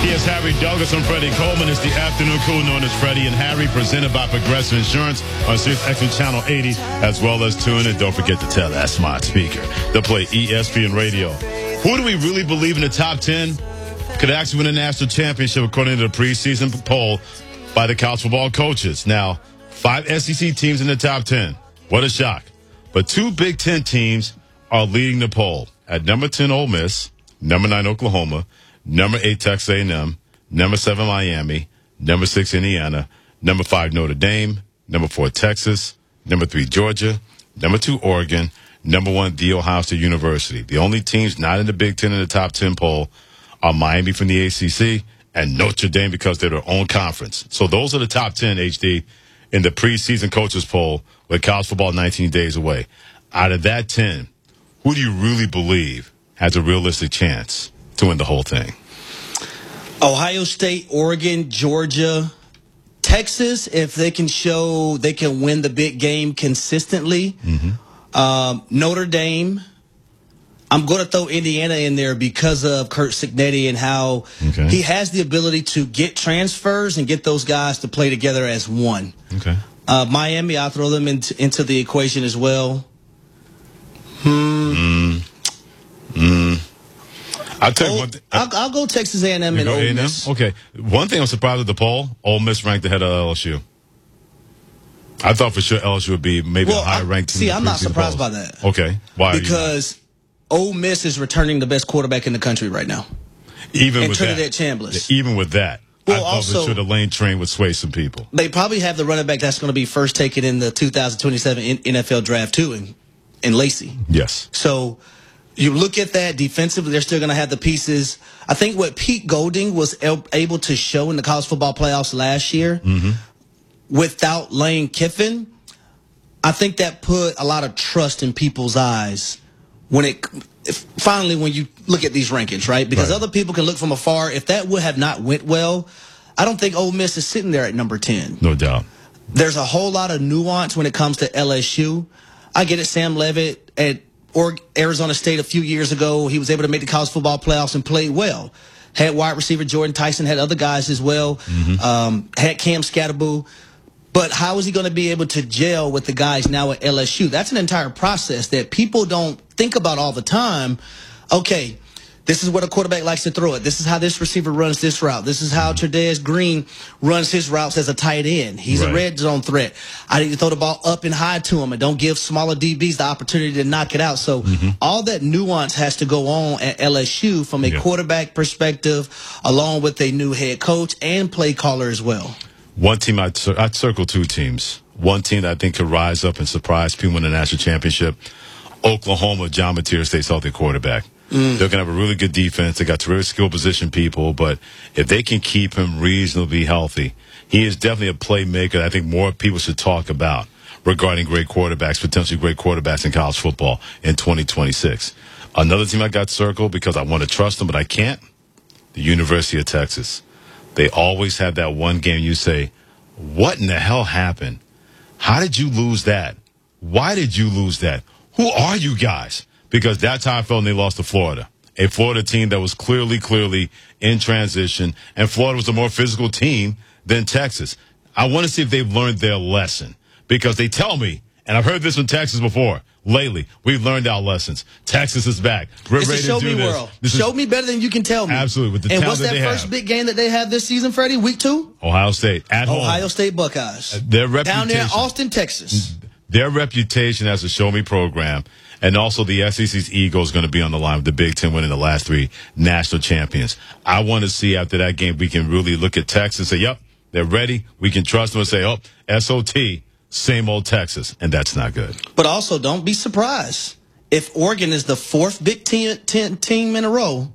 He is Harry Douglas and Freddie Coleman. It's the afternoon crew known as Freddie and Harry, presented by Progressive Insurance on Sirius XM Channel 80, as well as tune in. Don't forget to tell that smart speaker to play ESPN Radio. Who do we really believe in the top 10 could actually win a national championship according to the preseason poll by the college football coaches? Now, 5 SEC teams in the top 10. What a shock. But 2 Big Ten teams are leading the poll. At number 10, Ole Miss, number 9, Oklahoma, number 8, Texas A&M, number 7, Miami, number 6, Indiana, number 5, Notre Dame, number 4, Texas, number 3, Georgia, number 2, Oregon, number 1, The Ohio State University. The only teams not in the Big Ten in the top 10 poll are Miami from the ACC and Notre Dame because they're their own conference. So those are the top 10, HD, in the preseason coaches poll with college football 19 days away. Out of that 10, who do you really believe has a realistic chance to win the whole thing? Ohio State, Oregon, Georgia, Texas, if they can show they can win the big game consistently. Notre Dame. I'm going to throw Indiana in there because of Curt Cignetti and how he has the ability to get transfers and get those guys to play together as one. Miami, I'll throw them into the equation as well. I'll go Texas A&M and Ole Miss. Okay. One thing I'm surprised at the poll, Ole Miss ranked ahead of LSU. I thought for sure LSU would be maybe a higher ranked team. See, I'm not surprised by that. Okay. Why? Because Ole Miss is returning the best quarterback in the country right now. Even with Trinidad that. Chambliss. Even with that. Well, I thought also, for sure the lane train would sway some people. They probably have the running back that's going to be first taken in the 2027 NFL draft too, in Lacey. Yes. So you look at that defensively, they're still going to have the pieces. I think what Pete Golding was able to show in the college football playoffs last year without Lane Kiffin, I think that put a lot of trust in people's eyes when you look at these rankings, right? Because other people can look from afar. If that would have not went well, I don't think Ole Miss is sitting there at number 10. No doubt. There's a whole lot of nuance when it comes to LSU. I get it. Sam Levitt at Arizona State a few years ago, he was able to make the college football playoffs and played well. Had wide receiver Jordan Tyson, had other guys as well. Had Cam Scatterboo. But how is he going to be able to gel with the guys now at LSU? That's an entire process that people don't think about all the time. Okay, this is what a quarterback likes to throw it. This is how this receiver runs this route. This is how Tre'Davious Green runs his routes as a tight end. He's a red zone threat. I need to throw the ball up and high to him and don't give smaller DBs the opportunity to knock it out. So all that nuance has to go on at LSU from a quarterback perspective, along with a new head coach and play caller as well. One team, I'd circle 2 teams. One team that I think could rise up and surprise people in the national championship. Oklahoma, John Mateer stays healthy quarterback. They're going to have a really good defense. They got terrific skill position people, but if they can keep him reasonably healthy, he is definitely a playmaker that I think more people should talk about regarding great quarterbacks, potentially great quarterbacks in college football in 2026. Another team I got circled because I want to trust them, but I can't, the University of Texas. They always have that one game you say, what in the hell happened? How did you lose that? Why did you lose that? Who are you guys? Because that's how I felt when they lost to Florida. A Florida team that was clearly in transition, and Florida was a more physical team than Texas. I want to see if they've learned their lesson, because they tell me, and I've heard this from Texas before, lately, we've learned our lessons. Texas is back. We're it's ready a show to do me this. world. Show me better than you can tell me. Absolutely. With the and talent what's that first big game that they have this season, Freddie? Week 2? Ohio State. At home. Ohio State Buckeyes. Their reputation. Down there in Austin, Texas. Their reputation as a show-me program, and also the SEC's ego is going to be on the line with the Big Ten winning the last 3 national champions. I want to see after that game we can really look at Texas and say, yep, they're ready. We can trust them and say, oh, SOT, same old Texas, and that's not good. But also, don't be surprised if Oregon is the 4th Big Ten team in a row